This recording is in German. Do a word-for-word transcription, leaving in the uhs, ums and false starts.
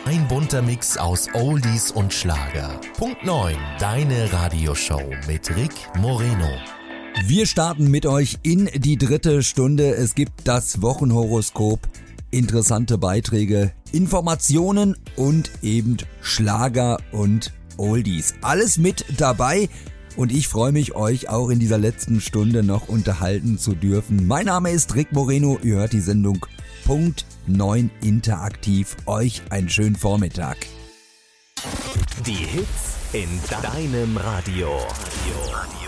Ein bunter Mix aus Oldies und Schlager. Punkt neun, deine Radioshow mit Rick Moreno. Wir starten mit euch in die dritte Stunde. Es gibt das Wochenhoroskop, interessante Beiträge, Informationen und eben Schlager und Oldies. Alles mit dabei und ich freue mich, euch auch in dieser letzten Stunde noch unterhalten zu dürfen. Mein Name ist Rick Moreno, ihr hört die Sendung Punkt neun interaktiv. Euch einen schönen Vormittag. Die Hits in deinem Radio.